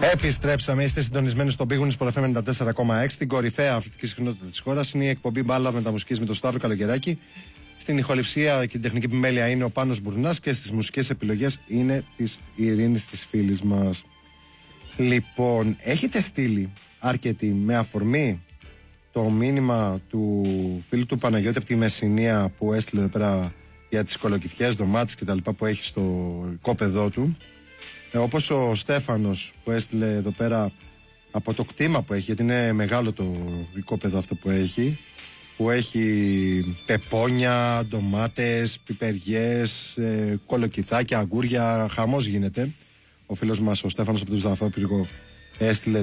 Επιστρέψαμε, είστε συντονισμένοι στον Big Wings FM 94,6, την κορυφαία αθλητική συχνότητα της χώρας. Είναι η εκπομπή Μπάλα Μεταμουσικής με τον Σταύρο Καλογεράκη. Στην ηχοληψία και την τεχνική επιμέλεια είναι ο Πάνος Μπουρνάς και στις μουσικές επιλογές είναι της Ειρήνης, της φίλης μας. Λοιπόν, έχετε στείλει αρκετοί με αφορμή το μήνυμα του φίλου του Παναγιώτη από τη Μεσσηνία που έστειλε εδώ πέρα για τις κολοκυθιές, ντομάτες κτλ. Που έχει στο οικόπεδό του. Όπως ο Στέφανος που έστειλε εδώ πέρα από το κτήμα που έχει, γιατί είναι μεγάλο το οικόπεδο αυτό που έχει πεπόνια, ντομάτες, πιπεριές, κολοκυθάκια, αγκούρια, χαμός γίνεται. Ο φίλος μας ο Στέφανος από το Ζαφάπυργο έστειλε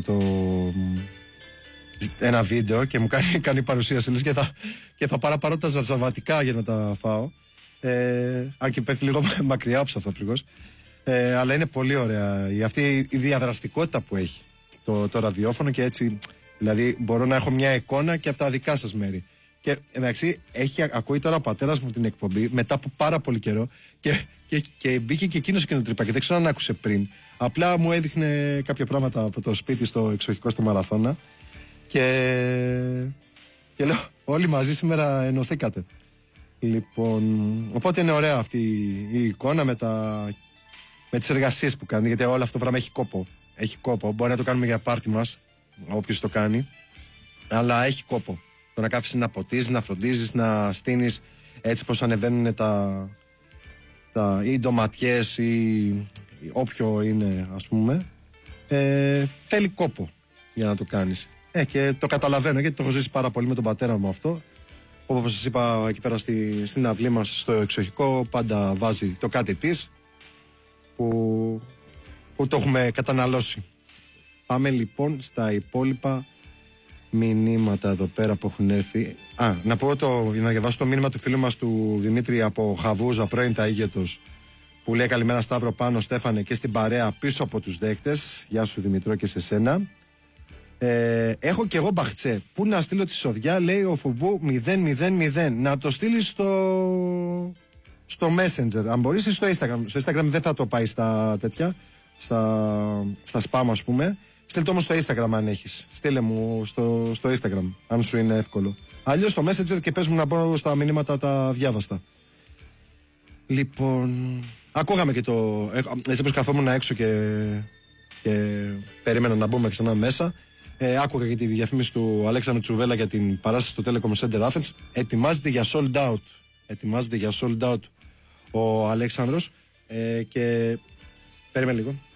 ένα βίντεο και μου κάνει παρουσίαση και θα πάρω τα ζαρζαβατικά για να τα φάω, αν και πέφτει λίγο μακριά από Ζαφάπυργος. Αλλά είναι πολύ ωραία αυτή η διαδραστικότητα που έχει το ραδιόφωνο και έτσι, δηλαδή μπορώ να έχω μια εικόνα και από τα δικά σας μέρη. Και εντάξει, ακούει τώρα ο πατέρας μου την εκπομπή μετά από πάρα πολύ καιρό και μπήκε και εκείνος εκείνο τρύπα και δεν ξέρω αν άκουσε πριν. Απλά μου έδειχνε κάποια πράγματα από το σπίτι στο εξοχικό στο Μαραθώνα και λέω όλοι μαζί σήμερα ενωθήκατε. Λοιπόν, οπότε είναι ωραία αυτή η εικόνα με τις εργασίες που κάνει, γιατί όλο αυτό το πράγμα έχει κόπο. Έχει κόπο. Μπορεί να το κάνουμε για πάρτι μας, όποιος το κάνει, αλλά έχει κόπο. Το να κάθεσαι να ποτίζεις, να φροντίζεις, να στείνεις έτσι πως ανεβαίνουν οι ντοματιές ή όποιο είναι, ας πούμε. Θέλει κόπο για να το κάνεις. Και το καταλαβαίνω γιατί το έχω ζήσει πάρα πολύ με τον πατέρα μου αυτό. Όπως σας είπα, εκεί πέρα στην αυλή μας στο εξοχικό πάντα βάζει το κάτι της που το έχουμε καταναλώσει. Πάμε λοιπόν στα υπόλοιπα μηνύματα εδώ πέρα που έχουν έρθει. Να διαβάσω το μήνυμα του φίλου μας του Δημήτρη από Χαβούζα, πρώην Ταΐγετος, που λέει καλημέρα Σταύρο, Πάνο, Στέφανε και στην παρέα πίσω από τους δέχτες. Γεια σου Δημητρό και σε σένα. Έχω και εγώ μπαχτσέ. Πού να στείλω τη σοδιά, λέει ο Φουβού 000. Να το στείλει στο Messenger. Αν μπορείς ή στο Instagram. Στο Instagram δεν θα το πάει στα τέτοια, στα spam ας πούμε. Στείλ το όμως στο Instagram αν έχεις. Στείλε μου στο Instagram αν σου είναι εύκολο. Αλλιώς στο Messenger και πες μου να μπω στα μηνύματα τα διάβαστα. Λοιπόν, ακούγαμε και έτσι όπως καθόμουν έξω και περίμενα να μπούμε ξανά μέσα. Άκουγα και τη διαφήμιση του Αλέξανδρου Τσουβέλα για την παράσταση στο Telecom Center Athens. Ετοιμάζεται για sold out ο Αλέξανδρος και περίμενε λίγο.